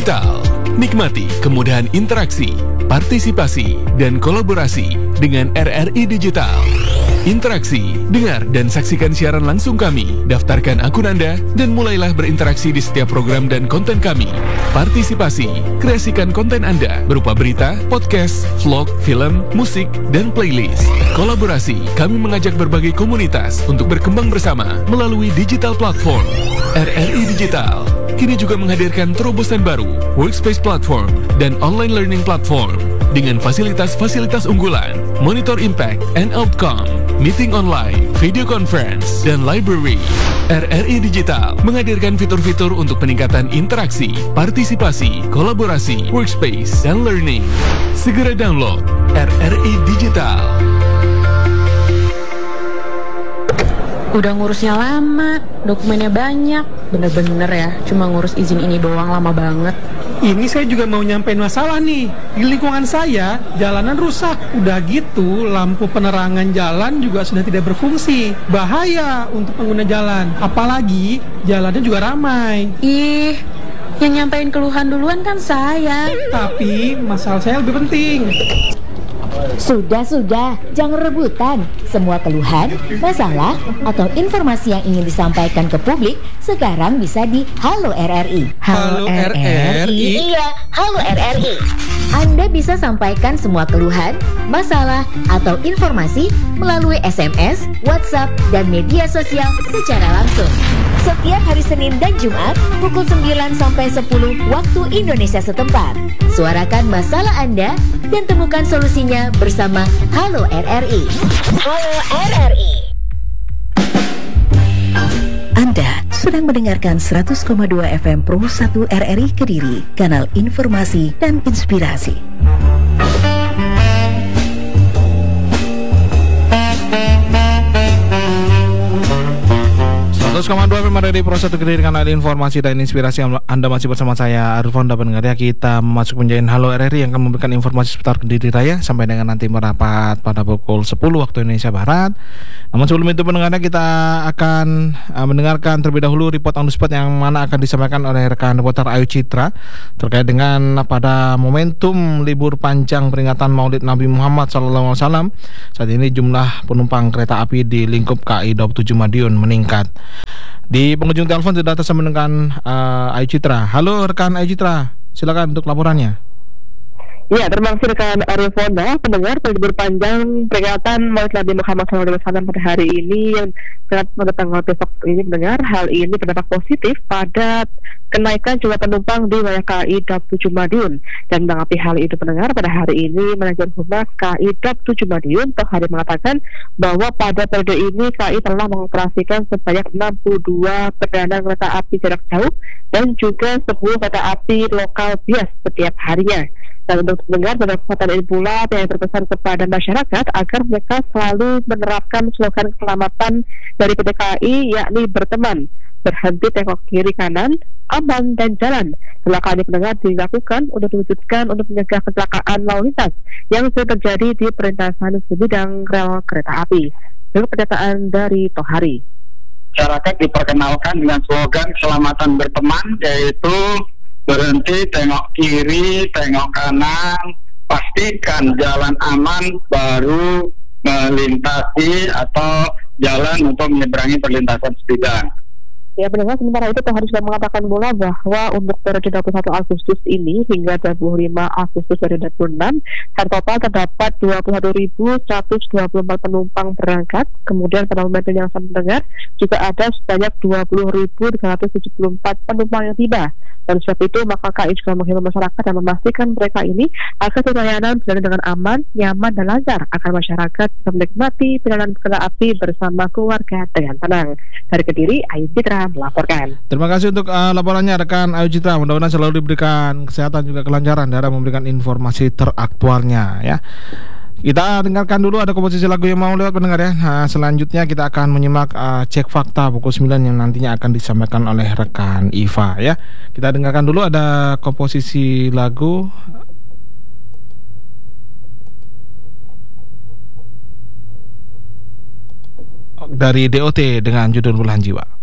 Digital. Nikmati kemudahan interaksi, partisipasi, dan kolaborasi dengan RRI Digital. Interaksi, dengar dan saksikan siaran langsung kami, daftarkan akun Anda, dan mulailah berinteraksi di setiap program dan konten kami. Partisipasi, kreasikan konten Anda berupa berita, podcast, vlog, film, musik, dan playlist. Kolaborasi, kami mengajak berbagai komunitas untuk berkembang bersama melalui digital platform. RRI Digital kini juga menghadirkan terobosan baru, workspace platform, dan online learning platform dengan fasilitas-fasilitas unggulan, monitor impact and outcome, meeting online, video conference, dan library. RRI Digital menghadirkan fitur-fitur untuk peningkatan interaksi, partisipasi, kolaborasi, workspace, dan learning. Segera download RRI Digital. Udah ngurusnya lama, dokumennya banyak. Bener-bener ya, cuma ngurus izin ini doang lama banget. Ini saya juga mau nyampein masalah nih. Di lingkungan saya, jalanan rusak. Udah gitu, lampu penerangan jalan juga sudah tidak berfungsi. Bahaya untuk pengguna jalan. Apalagi, jalannya juga ramai. Ih, yang nyampein keluhan duluan kan saya. Tapi, masalah saya lebih penting. Sudah, jangan rebutan. Semua keluhan, masalah, atau informasi yang ingin disampaikan ke publik sekarang bisa di Halo RRI. Halo RRI? Iya, Halo RRI. Anda bisa sampaikan semua keluhan, masalah, atau informasi melalui SMS, WhatsApp, dan media sosial secara langsung. Setiap hari Senin dan Jumat pukul 9 sampai 10 waktu Indonesia setempat. Suarakan masalah Anda dan temukan solusinya bersama Halo RRI. Halo RRI. Anda sedang mendengarkan 100,2 FM Pro 1 RRI Kediri, kanal informasi dan inspirasi. 100,2 FM RRI Pro 1 Kediri, kanal informasi dan inspirasi. Anda masih bersama saya Arif Honda pendengar ya. Kita masuk menjadi Halo RRI yang akan memberikan informasi seputar Kediri Raya sampai dengan nanti merapat pada pukul 10 waktu Indonesia Barat. Namun sebelum itu pendengarnya, kita akan mendengarkan terlebih dahulu report on the spot yang mana akan disampaikan oleh rekan reporter Ayu Citra terkait dengan pada momentum libur panjang peringatan Maulid Nabi Muhammad SAW. Saat ini jumlah penumpang kereta api di lingkup KAI Daup 7 Madiun meningkat. Di penghujung telepon sudah tersambung dengan Ayu Citra. Halo rekan Ayu Citra, silakan untuk laporannya. Ya, terima kasih rekan Arif Honda. Pendengar, libur panjang peringatan Maulid Nabi Muhammad SAW pada hari ini yang pada tanggal besok ini, pendengar, hal ini berdampak positif pada kenaikan jumlah penumpang di wilayah KAI Daup 7 Madiun. Dan menanggapi hal itu, pendengar, pada hari ini manajer humas KAI Daup 7 Madiun Toh Hari mengatakan bahwa pada periode ini KAI telah mengoperasikan sebanyak 62 perjalanan kereta api jarak jauh dan juga 10 kereta api lokal bias setiap harinya. Dan untuk mendengar pada kesempatan ini pula yang berpesan kepada masyarakat agar mereka selalu menerapkan slogan keselamatan dari PT KAI, yakni berteman, berhenti tengok kiri kanan, aman dan jalan. Kecelakaan yang pendengar dilakukan untuk diwujudkan untuk mencegah kecelakaan lalu lintas yang sering terjadi di perlintasan sebidang rel kereta api. Berikut pernyataan dari Toh Hari. Masyarakat diperkenalkan dengan slogan keselamatan berteman, yaitu berhenti, tengok kiri, tengok kanan, pastikan jalan aman, baru melintasi atau jalan untuk menyeberangi perlintasan sebidang. Ya, pendengar, sementara itu Toh Hari sudah mengatakan pula bahwa untuk periode 21 Agustus ini hingga 25 Agustus 2026, secara total terdapat 21.124 penumpang berangkat. Kemudian pada momentum yang sama, pendengar, juga ada sebanyak 20.374 penumpang yang tiba. Dan sebab itu, maka KAI juga menghimbau masyarakat dan memastikan mereka ini agar pelayanan berjalan dengan aman, nyaman, dan lancar agar masyarakat bisa menikmati perjalanan kereta api bersama keluarga dengan tenang. Dari Kediri, Ayu Citra melaporkan. Terima kasih untuk laporannya rekan Ayu Citra. Mudah-mudahan selalu diberikan kesehatan juga kelancaran dalam memberikan informasi teraktualnya ya. Kita dengarkan dulu ada komposisi lagu yang mau lewat pendengar ya. Nah, selanjutnya kita akan menyimak cek fakta pukul 9 yang nantinya akan disampaikan oleh rekan Iva ya. Kita dengarkan dulu ada komposisi lagu dari DOT dengan judul Belahan Jiwa.